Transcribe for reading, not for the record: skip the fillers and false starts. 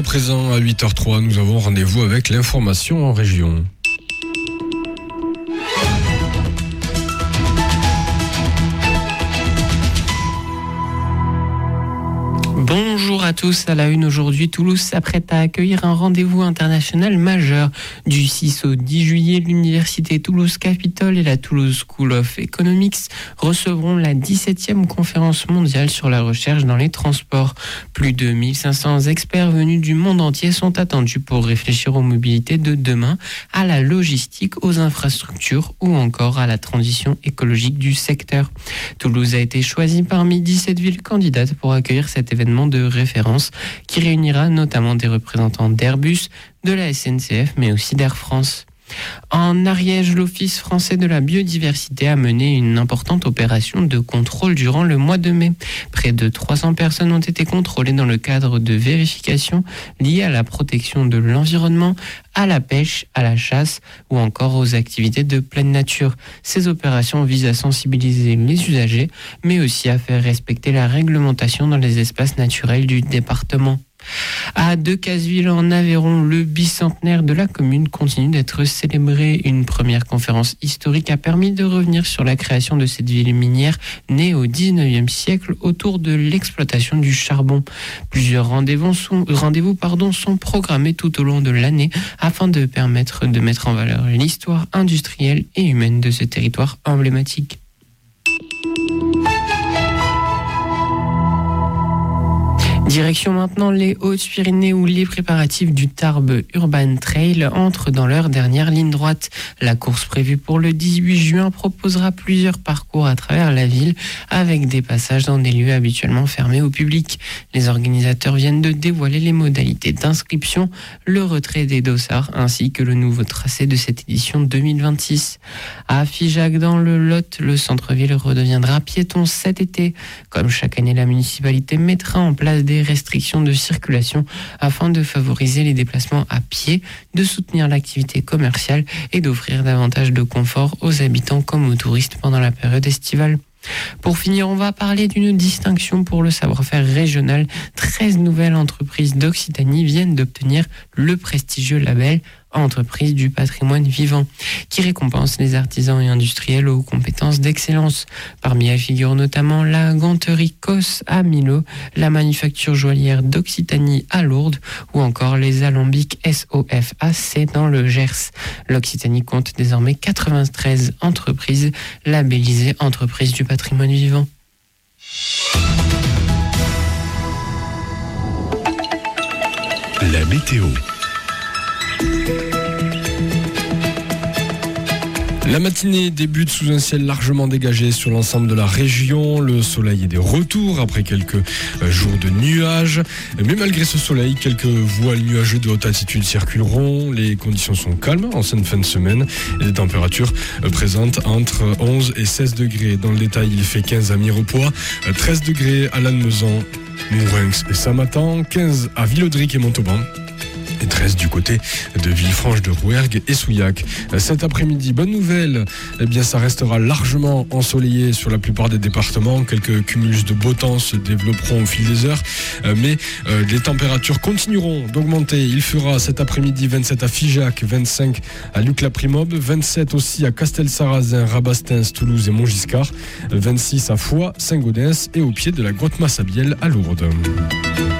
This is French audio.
Présent à 8h03, nous avons rendez-vous avec l'information en région. Bonjour à tous, à la une aujourd'hui, Toulouse s'apprête à accueillir un rendez-vous international majeur. Du 6 au 10 juillet, l'université Toulouse Capitole et la Toulouse School of Economics recevront la 17e conférence mondiale sur la recherche dans les transports. Plus de 1500 experts venus du monde entier sont attendus pour réfléchir aux mobilités de demain, à la logistique, aux infrastructures ou encore à la transition écologique du secteur. Toulouse a été choisie parmi 17 villes candidates pour accueillir cet événement de référence qui réunira notamment des représentants d'Airbus, de la SNCF mais aussi d'Air France. En Ariège, l'Office français de la biodiversité a mené une importante opération de contrôle durant le mois de mai. Près de 300 personnes ont été contrôlées dans le cadre de vérifications liées à la protection de l'environnement, à la pêche, à la chasse ou encore aux activités de pleine nature. Ces opérations visent à sensibiliser les usagers, mais aussi à faire respecter la réglementation dans les espaces naturels du département. À Decazeville en Aveyron, le bicentenaire de la commune continue d'être célébré. Une première conférence historique a permis de revenir sur la création de cette ville minière née au 19e siècle autour de l'exploitation du charbon. Plusieurs rendez-vous sont programmés tout au long de l'année afin de permettre de mettre en valeur l'histoire industrielle et humaine de ce territoire emblématique. Direction maintenant les Hautes-Pyrénées où les préparatifs du Tarbes Urban Trail entrent dans leur dernière ligne droite. La course prévue pour le 18 juin proposera plusieurs parcours à travers la ville avec des passages dans des lieux habituellement fermés au public. Les organisateurs viennent de dévoiler les modalités d'inscription, le retrait des dossards ainsi que le nouveau tracé de cette édition 2026. À Figeac dans le Lot, le centre-ville redeviendra piéton cet été. Comme chaque année, la municipalité mettra en place des restrictions de circulation afin de favoriser les déplacements à pied, de soutenir l'activité commerciale et d'offrir davantage de confort aux habitants comme aux touristes pendant la période estivale. Pour finir, on va parler d'une distinction pour le savoir-faire régional. 13 nouvelles entreprises d'Occitanie viennent d'obtenir le prestigieux label Entreprise du patrimoine vivant, qui récompense les artisans et industriels aux compétences d'excellence. Parmi elles figurent notamment la ganterie Cos à Millau, la manufacture joaillière d'Occitanie à Lourdes ou encore les alambics SOFAC dans le Gers. L'Occitanie compte désormais 93 entreprises labellisées Entreprises du patrimoine vivant. La météo. La matinée débute sous un ciel largement dégagé sur l'ensemble de la région. Le soleil est de retour après quelques jours de nuages. Mais malgré ce soleil, quelques voiles nuageux de haute altitude circuleront. Les conditions sont calmes en cette fin de semaine. Et les températures présentent entre 11 et 16 degrés. Dans le détail, il fait 15 à Mirepoix, 13 degrés à Lannemezan, Mourenx et Samatan, 15 à Villaudric et Montauban. Et 13 du côté de Villefranche de Rouergue et Souillac. Cet après-midi, bonne nouvelle, eh bien ça restera largement ensoleillé sur la plupart des départements. Quelques cumulus de beau temps se développeront au fil des heures, mais les températures continueront d'augmenter. Il fera cet après-midi 27 à Figeac, 25 à Luc-la-Primobe, 27 aussi à Castel-Sarrazin, Rabastens, Toulouse et Montgiscard, 26 à Foix, Saint-Gaudens et au pied de la grotte Massabielle à Lourdes.